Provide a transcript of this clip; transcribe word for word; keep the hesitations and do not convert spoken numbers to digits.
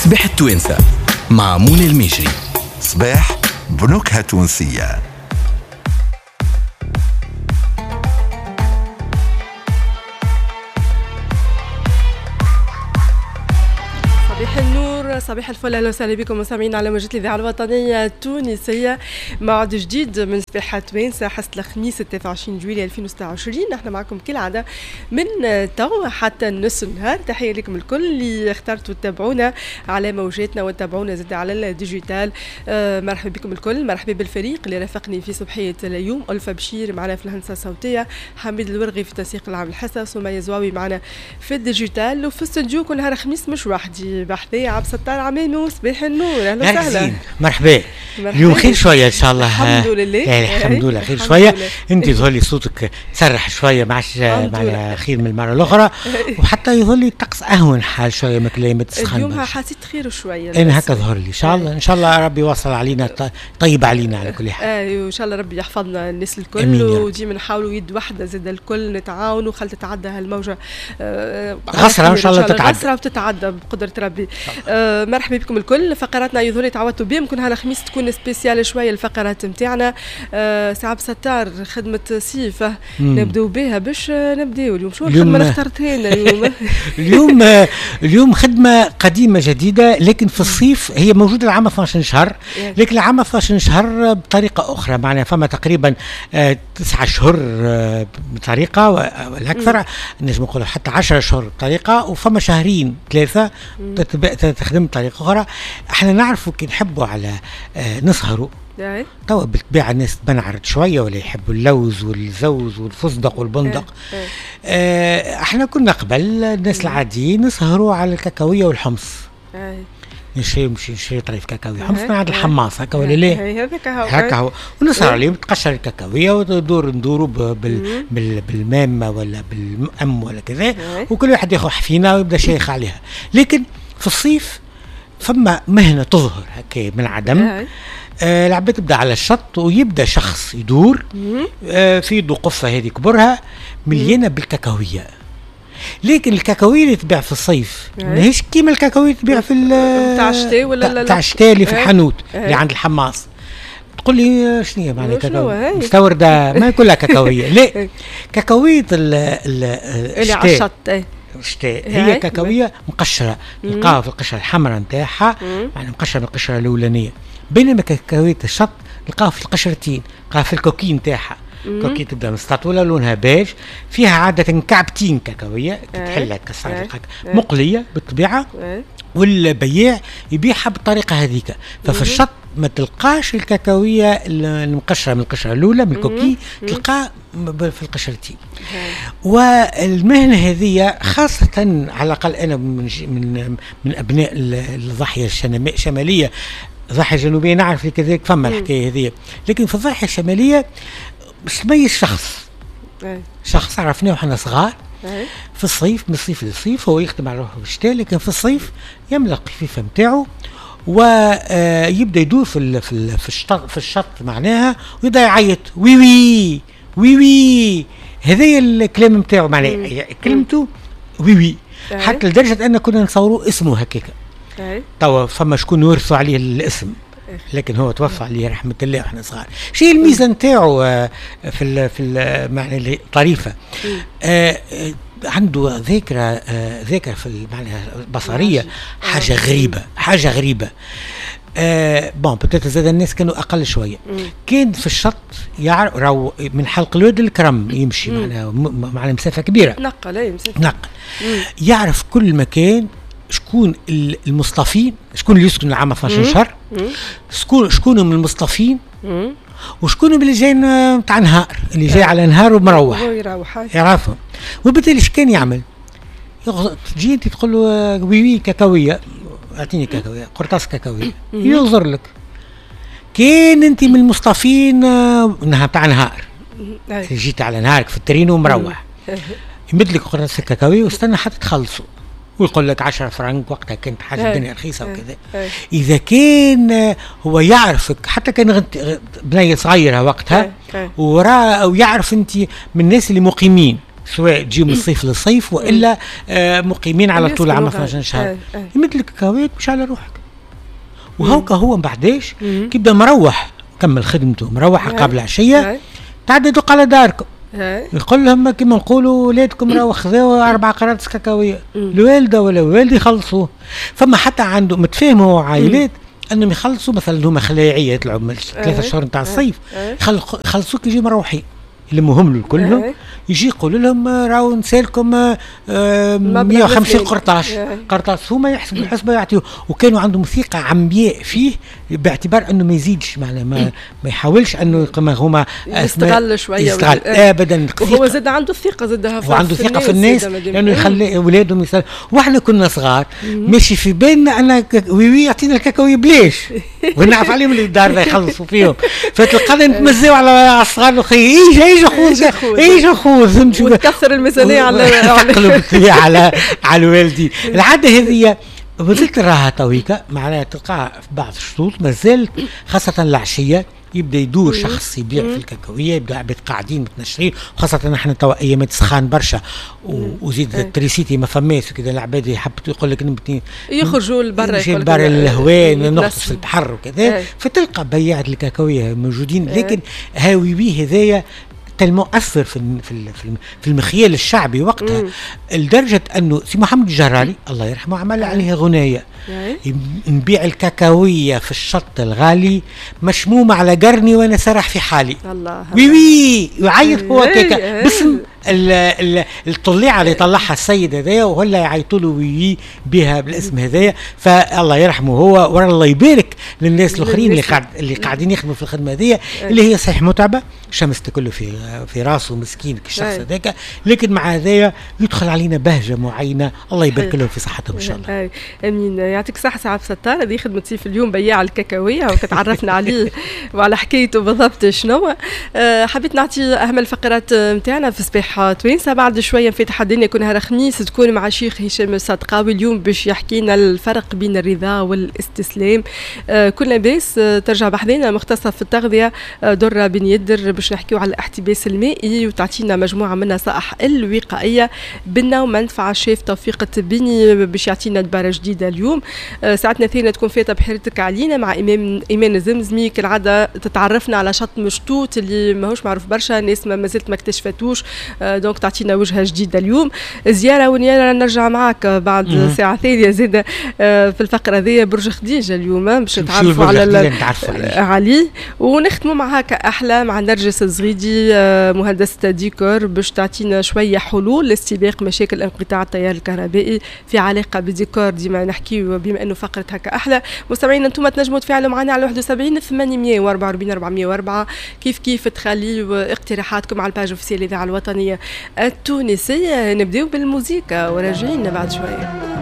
صباح التوانسة مع منى المجري. صباح بنكهة تونسية. صباح النور، صباح الفل، اهلا وسهلا بكم مستمعين على موجة الاذاعه الوطنيه التونسيه. موعد جديد من صباح توانسه حصة الخميس الثالث وعشرين جويلية ألفين وستة وعشرين. نحن معكم كالعاده من تو حتى نص النهار. تحيه لكم الكل اللي اخترتوا تتابعونا على موجاتنا وتتابعونا زاد على الديجيتال. آه مرحبا بكم الكل، مرحبا بالفريق اللي رافقني في صبحيه اليوم. ألفا بشير معنا في الهندسه الصوتيه، حميد الورغي في التنسيق العام الحسن، سمية زواوي معنا في الديجيتال، وفي الاستوديو كل نهار خميس مش وحدي بحذايا عبد الستار عمامي. صباح النور، اهلا وسهلا. مرحبا. اليوم خير شويه ان شاء الله. الحمد لله. يعني الحمد لله خير شويه. انت يظهر صوتك تسرح شويه مع مع خير من المره الاخرى، وحتى يظهر لي الطقس اهون حال شويه من كلمه تسخن. اليوم حسيت خير شويه. انا هكا ظهر لي ان شاء الله. ان شاء الله ربي يوصل علينا طيب علينا على كل حال. ايوه ان شاء الله ربي يحفظنا الناس الكل، وديما نحاولوا يد واحده زاد الكل نتعاونوا خل تتعدى هالموجه. آه غسره ان شاء الله تتعدى. غسره وتتعدى بقدره ربي. آه مرحبا بكم الكل. فقراتنا يظهر تعودتوا بهم كل نهار خميس تكون سبيسيال شويه الفقرات نتاعنا. آه سعب ستار خدمه صيفه نبداو بها باش نبداو اليوم. شو الخدمه اللي اخترتها لنا اليوم؟ اليوم اليوم خدمه قديمه جديده، لكن في الصيف هي موجوده العام اثني عشر شهر، لكن العام اثني عشر شهر بطريقه اخرى. معناها فما تقريبا آه تسعة شهور آه بطريقه والاكثر، نجم نقول حتى عشرة شهور بطريقه، وفما شهرين ثلاثه تخدم بطريقه اخرى. احنا نعرفوا كي نحبوا على آه نسهروا توا بالطبيعه الناس تبنعرت شويه ولا يحبوا اللوز والزوز والفستق والبندق. آه احنا كنا قبل الناس العاديين نسهروا على الكاكاويه والحمص. نشري مش نشري طريف كاكاوي حمص من عند الحماص هكا ولا لا؟ هكا هو ونسهر عليهم تقشر الكاكاويه وندور ندوروا بال بال بالمامه ولا بالأم ولا كذا، وكل واحد ياخذ حفينه ويبدا شيخ عليها. لكن في الصيف فما مهنه تظهر هكا من عدم. آه العباد تبدا على الشط ويبدا شخص يدور آه في يده قفه هذه كبرها مليانه بالكاكاويه. لكن الكاكاويه اللي تبيع في الصيف ماهيش كيما الكاكاويه اللي تبيع في تاع الشتاء ولا تاع الشتاء اللي في الحانوت اللي عند الحماص. تقول لي شنو هي معناها كاكاويه مستورده؟ ما كلها كاكاويه. لا، كاكاويه اللي على الشط الشتاء هي كاكاويه مقشره، نلقاها في القشره الحمراء نتاعها، يعني مقشره من القشره الاولانيه. بينما كاكاويه الشط نلقاها في القشرتين، نلقاها في الكوكين تاعها. كوكي تبدا مستطوله لونها بيج، فيها عاده كعبتين كاكاويه تحلها تكسرها مقليه بالطبيعه، والبياع يبيعها بالطريقه هذيك. ففي الشط ما تلقاش الكاكاويه المقشره من القشره الاولى من الكوكي، تلقاه في القشرتين. والمهنه هذه خاصه على الاقل انا من من, من ابناء الضاحيه الشماليه، الضاحيه الجنوبيه نعرف كذلك فما الحكايه هذه، لكن في الضاحيه الشماليه تميز شخص شخص عرفناه وحنا صغار. في الصيف من الصيف للصيف هو يخدم على روحه في الشتاء، لكن في الصيف يملى القفيفه نتاعو ويبدا يدور في في في الشط في الشط معناها، ويبدا يعيط وي وي وي وي. هذا الكلام نتاعو معناه كلمته وي وي، حتى لدرجه ان كنا نصوروا اسمه هكاك. توا فما شكون ورثوا عليه الاسم، لكن هو توفى عليه رحمه الله واحنا صغار. شيء الميزه نتاعو في ال في ال معنى طريفه، آه عنده ذاكره آه ذاكره في المعنى البصريه حاجه غريبه حاجه غريبه. آه بون بتاتا زاد الناس كانوا اقل شويه. كان في الشط يعرف راهو من حلق الواد الكرم يمشي معناها معناها مسافه كبيره، نقل اي مسافه نقل، يعرف كل مكان شكون المصطفين، شكون اللي يسكن العام اثني عشر شهر، شكون شكون من المصطفين، وشكون اللي جاي نتاع نهار اللي جاي على نهار ومروح يعرفهم. وبالتالي ايش كان يعمل؟ تجي انت تقول له وي وي كاكاويه، اعطيني كاكاويه قرطاس كاكاويه، يغزر لك. كان انت من المصطفين نهار تاع نهار، جيت على نهارك في الترين ومروح، يمد لك قرطاس الكاكاويه واستنى حتى تخلصوا، ويقول لك عشرة فرنك. وقتها كانت حاجه الدنيا رخيصه وكذا. اذا كان هو يعرفك، حتى كان بنيه صغيره وقتها وراه، او يعرف انت من الناس اللي مقيمين سواء تجيو من الصيف للصيف والا آه مقيمين على طول العام اثنا عشر شهر. مثل الكاكاوات مش على روحك. وهوكا هو من بعداش كيبدا مروح كمل خدمته مروح قبل عشيه تعددوا على داركم. يقول لهم كما نقولوا ولادكم راهو خذاو اربع قراطس كاكاويه الوالده ولا الوالد يخلصوا. فما حتى عنده متفاهموا عائلات انهم يخلصوا مثلا هما خلايعيه يطلعوا من ثلاثة شهور نتاع الصيف يخلصوك يجي مروحين يلموهم له كلهم يجي يقول لهم راهو نسالكم مئة وخمسين قرطاس قرطاس هما يحسبوا الحسبه يعطيوه. وكانوا عندهم ثقه عمياء فيه باعتبار انه ما يزيدش معناها ما, ما يحاولش انه هما يستغل شويه يستغل ابدا. وهو زاد عنده ثقه زادها وعنده ثقه في الناس لانه يخلي اولادهم يسال. واحنا كنا صغار ماشي في بالنا انا وي يعطينا الكاكاوي بلاش ونعرف عليهم اللي الدار يخلصوا فيهم فتلقانا نتمزاو على الصغار وخي ايش ايش خوذ ايش خوذ وتكثر الميزانيه على على على الوالدين. العاده هذه وزلت راها تويكا معناها تلقاها في بعض الشطوط مازال خاصه العشيه يبدا يدور شخص يبيع في الكاكاويه يبدا عباد قاعدين متنشرين وخاصه نحن توا ايامات سخان برشا وزيد التريسيتي ما فماش كذا العباد يحبوا يقول لك نبتي يخرجوا لبرا يمشي لبرا الهواء نغطس في البحر وكذا فتلقى بياعة الكاكاويه موجودين. لكن هاوي هذايا المؤثر في في في المخيال الشعبي وقتها لدرجه انه سي محمد الجرالي الله يرحمه عمل عليها غنايه نبيع الكاكاويه في الشط الغالي مشمومه على قرني وانا سرح في حالي. الله وي وي يعيط هو كاكا باسم الطليعه اللي طلعها السيد هذايا وهلا يعيطوا له وي بها بالاسم هذايا. فالله يرحمه هو والله يبارك للناس الاخرين اللي قاعد اللي قاعدين يخدموا في الخدمه هذيا اللي هي صحيح متعبه شمس كله في في راسه مسكين كالشخص هذاك. لكن مع هذايا يدخل علينا بهجه معينه الله يبارك لهم في صحتهم ان شاء الله. امين. يعطيك الصحه سي عبد الستار. هذه خدمه سيف اليوم بياع الكاكاويه وكتعرفنا عليه وعلى حكايته بالضبط شنو. أه حبيت نعطي اهم الفقرات نتاعنا في صباح توينسه. بعد شويه نفتح الدنيا يكون نهار خميس تكون مع شيخ هشام الصدقاوي اليوم باش يحكي لنا الفرق بين الرضا والاستسلام. أه كل لاباس أه ترجع بحذنا مختصه في التغذيه أه دره بن يدر باش نحكيو على الاحتباس المائي وتعطينا مجموعه من النصائح الوقائيه بالنوم منفعه الشيف توفيق التبيني باش يعطينا دباره جديده اليوم. أه ساعتنا الثانيه تكون فاتها بحيرتك علينا مع امام ايمان الزمزمي كالعاده تتعرفنا على شط مشطوط اللي ماهوش معروف برشا الناس ما زالت ما اكتشفتوش. أه دونك تعطينا وجهه جديده اليوم. زياره ونيانا نرجع معك بعد مم. ساعه ثانيه زاده أه في الفقره ذي برج خديجه اليوم باش نتعرفوا على علي ونختموا مع هكا احلى مع نرجس الزغيدي أه مهندسه ديكور باش تعطينا شويه حلول لاستباق مشاكل انقطاع التيار الكهربائي في علاقه بديكور ديما نحكيو بما انه فقره هكا احلى. مستمعينا انتم تنجموا تفاعلوا معنا على واحد وسبعين ثمانمائة وأربعة وأربعين أربعمائة وأربعة كيف كيف تخليوا اقتراحاتكم على الباج اوفيسيال الاذاعه الوطنيه التونسيه. نبداو بالموسيقى وراجعين بعد شويه.